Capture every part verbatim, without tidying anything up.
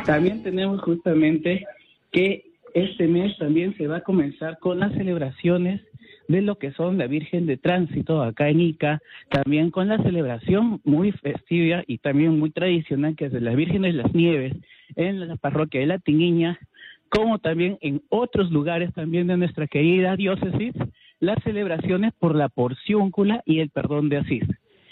También tenemos justamente que este mes también se va a comenzar con las celebraciones de lo que son la Virgen de Tránsito acá en Ica, también con la celebración muy festiva y también muy tradicional que es de la Virgen de las Nieves en la parroquia de La Tinguiña, como también en otros lugares también de nuestra querida diócesis, las celebraciones por la Porciúncula y el Perdón de Asís.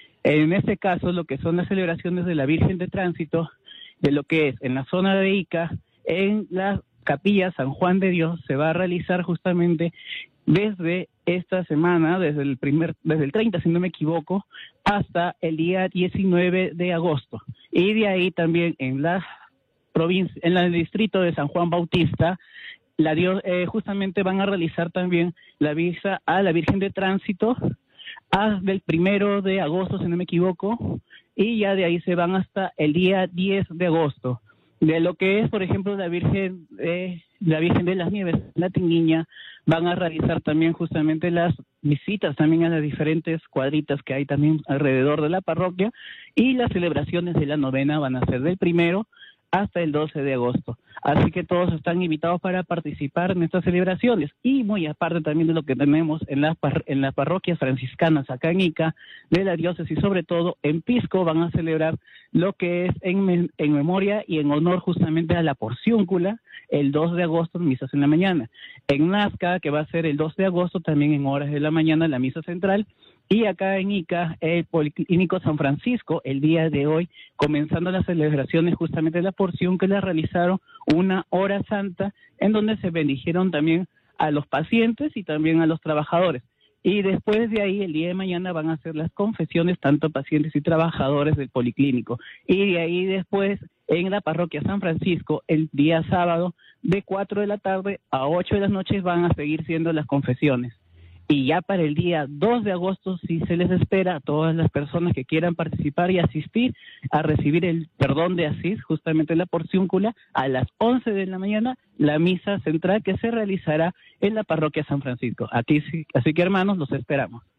En este caso, lo que son las celebraciones de la Virgen de Tránsito, de lo que es en la zona de Ica, en la capilla San Juan de Dios, se va a realizar justamente desde esta semana, desde el primer, desde el treinta, si no me equivoco, hasta el día diecinueve de agosto. Y de ahí también en la provincia, en el distrito de San Juan Bautista, la Dios, eh, justamente van a realizar también la visa a la Virgen de Tránsito hasta el primero de agosto, si no me equivoco, y ya de ahí se van hasta el día diez de agosto. De lo que es, por ejemplo, la Virgen, eh, la Virgen de las Nieves, La Tinguiña, van a realizar también justamente las visitas también a las diferentes cuadritas que hay también alrededor de la parroquia, y las celebraciones de la novena van a ser del primero hasta el doce de agosto. Así que todos están invitados para participar en estas celebraciones. Y muy aparte también de lo que tenemos en las, par en las parroquias franciscanas acá en Ica, de la diócesis, sobre todo en Pisco, van a celebrar lo que es en, me en memoria y en honor justamente a la Porciúncula, el dos de agosto, misas en la mañana. En Nazca, que va a ser el dos de agosto, también en horas de la mañana, la misa central. Y acá en Ica, el Policlínico San Francisco, el día de hoy, comenzando las celebraciones justamente de la porción que la realizaron una hora santa, en donde se bendijeron también a los pacientes y también a los trabajadores. Y después de ahí, el día de mañana, van a hacer las confesiones, tanto pacientes y trabajadores del Policlínico. Y de ahí después, en la parroquia San Francisco, el día sábado, de cuatro de la tarde a ocho de la noche, van a seguir siendo las confesiones. Y ya para el día dos de agosto sí se les espera a todas las personas que quieran participar y asistir a recibir el perdón de Asís, justamente la Porciúncula, a las once de la mañana, la misa central que se realizará en la parroquia San Francisco. Aquí, así que hermanos, los esperamos.